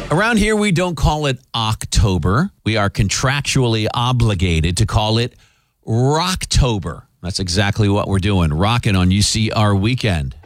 Around here, we don't call it October. We are contractually obligated to call it Rocktober. That's exactly what we're doing. Rocking on UCR Weekend.